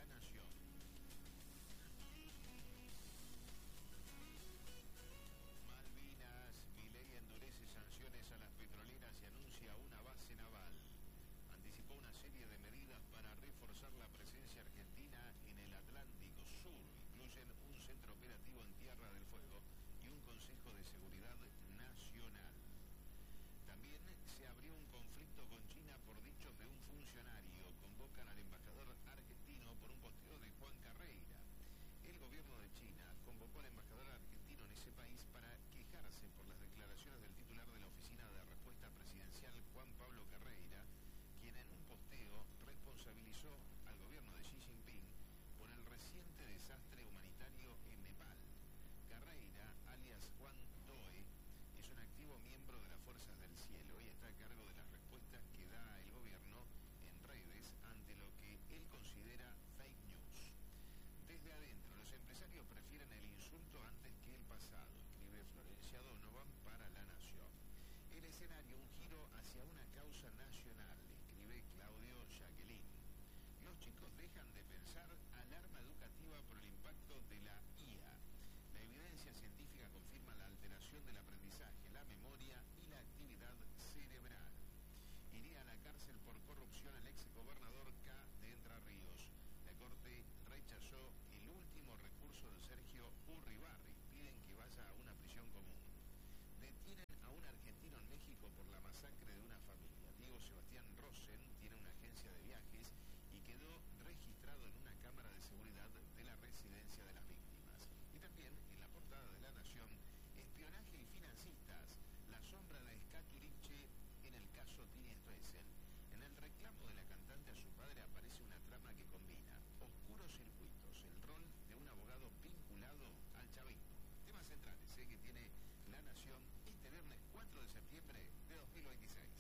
La Nación. Malvinas, Milei endurece sanciones a las petroleras y anuncia una base naval. Anticipó una serie de medidas para reforzar la presencia argentina en el Atlántico Sur. Incluyen un centro operativo en Tierra del Fuego y un Consejo de Seguridad Nacional. También se abrió un conflicto con China por dichos de un funcionario. Convocan al embajador argentino por un posteo de Juan Carreira. El gobierno de China convocó al embajador argentino en ese país para quejarse por las declaraciones del titular de la Oficina de Respuesta Presidencial, Juan Pablo Carreira, quien en un posteo responsabilizó al gobierno de Xi Jinping por el reciente desastre humanitario en Nepal. Carreira, alias Juan Doe, es un activo miembro de las Fuerzas del Cielo y está a cargo de las respuestas que da el gobierno en redes ante lo que él considera fake news. Desde adentro, los empresarios prefieren el insulto antes que el pasado, escribe Florencia Donovan para La Nación. El escenario, un giro hacia una causa nacional, escribe Claudio Jacqueline. Los chicos dejan de pensar alarma educativa por el impacto de la IA. La evidencia científica confirma la alteración del aprendizaje, la memoria y la actividad cerebral. Iría a la cárcel por corrupción el ex gobernador K. de Entre Ríos. La Corte rechazó el último recurso de Sergio Urribarri. Piden que vaya a una prisión común. Detienen a un argentino en México por la masacre de una familia. Diego Sebastián Rosen tiene una agencia de viajes y quedó registrado en una cámara de seguridad de la residencia de las víctimas. Y también en la portada de La Nación, espionaje y financistas, la sombra de Scaturice en el caso Tini Stoessel. En el reclamo de la cantante a su padre aparece una trama que combina oscuros circuitos, el rol de un abogado vinculado al chavismo. Temas centrales que tiene La Nación este viernes 4 de septiembre de 2026.